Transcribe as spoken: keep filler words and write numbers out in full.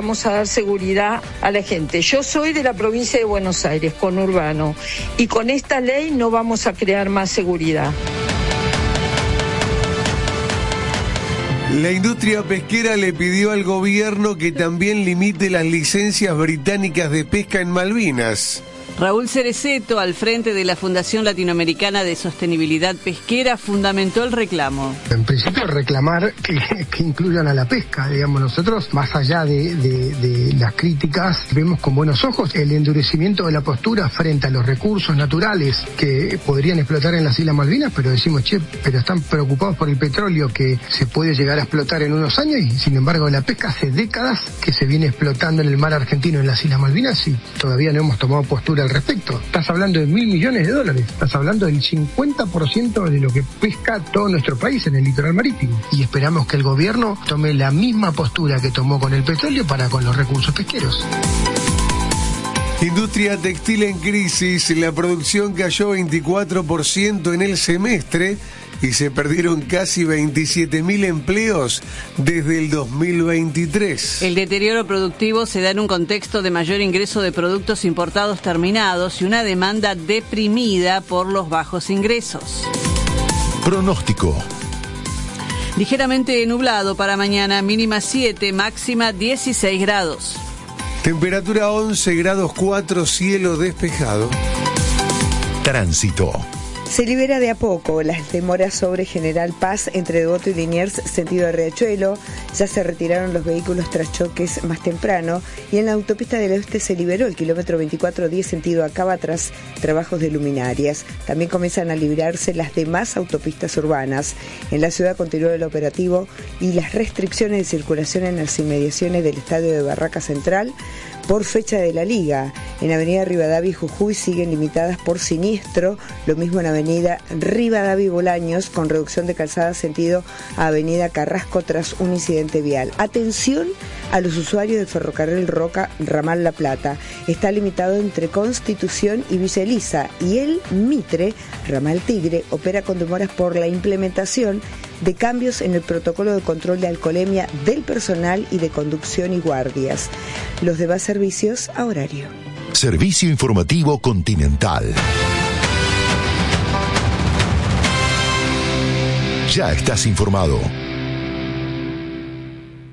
vamos a dar seguridad a la gente. Yo soy de la provincia de Buenos Aires, conurbano, y con esta ley no vamos a crear más seguridad. La industria pesquera le pidió al gobierno que también limite las licencias británicas de pesca en Malvinas. Raúl Cereceto, al frente de la Fundación Latinoamericana de Sostenibilidad Pesquera, fundamentó el reclamo. En principio reclamar que, que incluyan a la pesca, digamos, nosotros, más allá de, de, de las críticas, vemos con buenos ojos el endurecimiento de la postura frente a los recursos naturales que podrían explotar en las Islas Malvinas, pero decimos, che, pero están preocupados por el petróleo que se puede llegar a explotar en unos años, y sin embargo la pesca hace décadas que se viene explotando en el mar argentino, en las Islas Malvinas, y todavía no hemos tomado postura al respecto. Estás hablando de mil millones de dólares, estás hablando del cincuenta por ciento de lo que pesca todo nuestro país en el litoral marítimo, y esperamos que el gobierno tome la misma postura que tomó con el petróleo para con los recursos pesqueros. Industria textil en crisis, la producción cayó veinticuatro por ciento en el semestre y se perdieron casi veintisiete mil empleos desde el dos mil veintitrés. El deterioro productivo se da en un contexto de mayor ingreso de productos importados terminados y una demanda deprimida por los bajos ingresos. Pronóstico. Ligeramente nublado para mañana, mínima siete, máxima dieciséis grados. Temperatura once grados cuatro, cielo despejado. Tránsito. Se libera de a poco las demoras sobre General Paz entre Devoto y Liniers, sentido de Riachuelo. Ya se retiraron los vehículos tras choques más temprano, y en la autopista del Oeste se liberó el kilómetro veinticuatro diez sentido Acaba tras trabajos de luminarias. También comienzan a liberarse las demás autopistas urbanas. En la ciudad continúa el operativo y las restricciones de circulación en las inmediaciones del estadio de Barraca Central por fecha de la Liga. En Avenida Rivadavia y Jujuy siguen limitadas por siniestro, lo mismo en Avenida Rivadavia y Bolaños, con reducción de calzada sentido a Avenida Carrasco tras un incidente vial. Atención a los usuarios del ferrocarril Roca Ramal La Plata. Está limitado entre Constitución y Villa Elisa, y el Mitre Ramal Tigre opera con demoras por la implementación de cambios en el protocolo de control de alcoholemia del personal y de conducción y guardias. Los demás servicios a horario. Servicio Informativo Continental. Ya estás informado.